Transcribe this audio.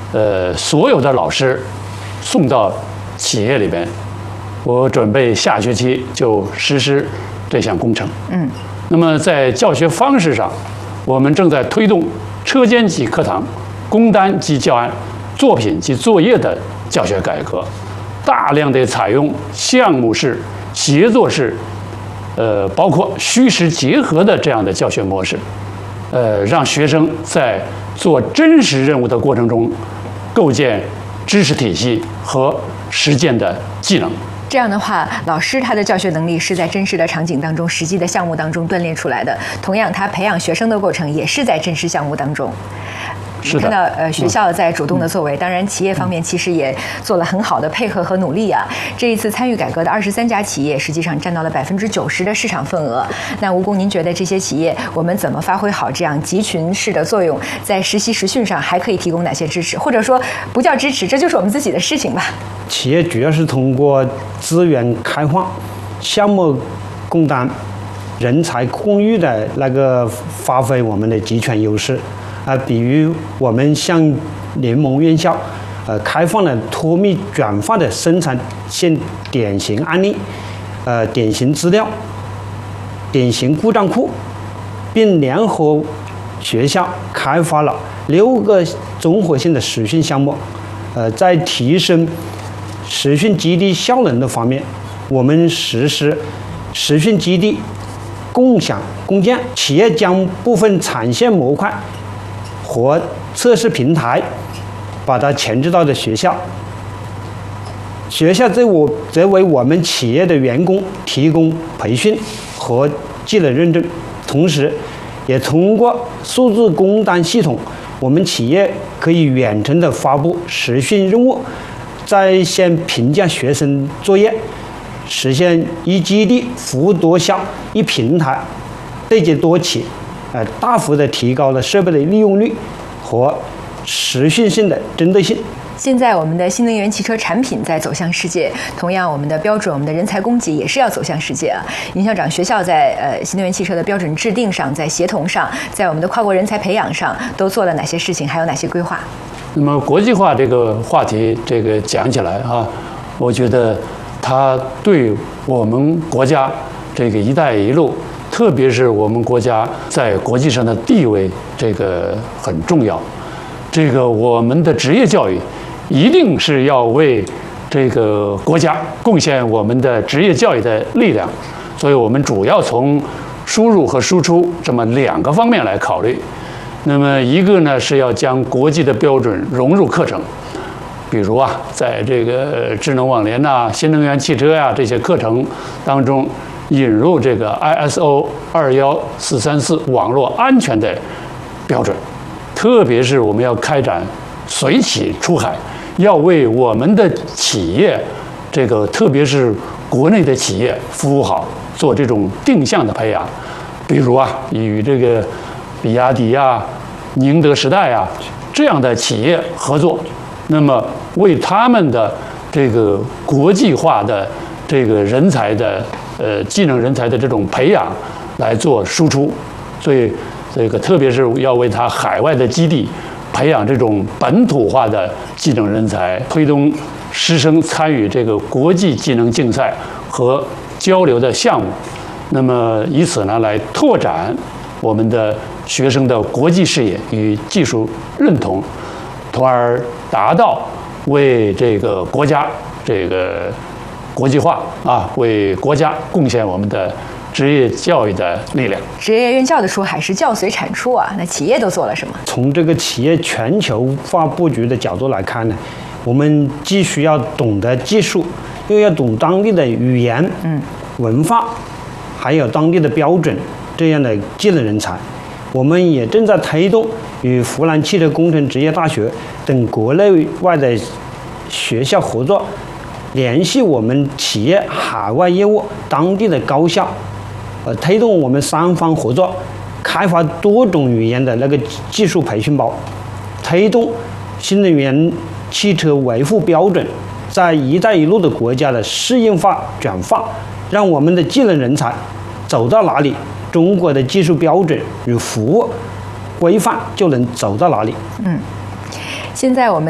所有的老师送到企业里边，我准备下学期就实施这项工程。那么在教学方式上，我们正在推动车间级课堂、工单及教案、作品及作业的教学改革，大量的采用项目式、协作式，包括虚实结合的这样的教学模式，让学生在做真实任务的过程中，构建知识体系和实践的技能。 这样的话，老师他的教学能力是在真实的场景当中、实际的项目当中锻炼出来的。同样，他培养学生的过程也是在真实项目当中。 是的， 看到学校在主动的作为，当然企业方面其实也做了很好的配合和努力啊。这一次参与改革的23家企业，实际上占到了90%的市场份额。那吴工，您觉得这些企业我们怎么发挥好这样集群式的作用，在实习实训上还可以提供哪些支持，或者说不叫支持，这就是我们自己的事情吧？ 企业主要是通过资源开放、项目共担、人才共育的那个发挥我们的集权优势。比如我们向联盟院校，开放了脱密转化的生产线典型案例、典型资料、典型故障库，并联合学校开发了6个综合性的实训项目。在提升实训基地效能的方面，我们实施实训基地共享共建，企业将部分产线模块和测试平台把它前置到的学校，学校则为我们企业的员工提供培训和技能认证，同时也通过数字工单系统，我们企业可以远程的发布实训任务，在线评价学生作业，实现一基地服务多效、一平台对接多起，大幅的提高了设备的利用率和实训性的针对性。 现在我们的新能源汽车产品在走向世界，同样我们的标准、我们的人才供给也是要走向世界啊。尹校长，学校在新能源汽车的标准制定上，在协同上，在我们的跨国人才培养上都做了哪些事情，还有哪些规划？ 那么国际化这个话题，这个讲起来啊，我觉得它对我们国家这个“一带一路”，特别是我们国家在国际上的地位，这个很重要。这个我们的职业教育一定是要为这个国家贡献我们的职业教育的力量，所以我们主要从输入和输出这么2个方面来考虑。那么一个呢是要将国际的标准融入课程，比如啊，在这个智能网联呐、新能源汽车呀这些课程当中，引入这个 ISO 21434网络安全的标准，特别是我们要开展随企出海，要为我们的企业，这个特别是国内的企业服务好，做这种定向的培养。比如啊，与这个比亚迪啊、宁德时代啊这样的企业合作，那么为他们的这个国际化的这个人才的技能人才的这种培养来做输出，所以这个特别是要为他海外的基地培养这种本土化的技能人才，推动师生参与这个国际技能竞赛和交流的项目，那么以此呢来拓展我们的学生的国际视野与技术认同，从而达到为这个国家这个国际化啊，为国家贡献我们的职业教育的力量。 职业院校的出海是教随产出啊，那企业都做了什么？ 从这个企业全球化布局的角度来看呢，我们既需要懂得技术，又要懂当地的语言、文化，还有当地的标准这样的技能人才。我们也正在推动与湖南汽车工程职业大学等国内外的学校合作，联系我们企业海外业务当地的高校，推动我们3方合作，开发多种语言的那个技术培训包，推动新能源汽车维护标准在“一带一路”的国家的适应化转化，让我们的技能人才走到哪里，中国的技术标准与服务规范就能走到哪里。 现在我们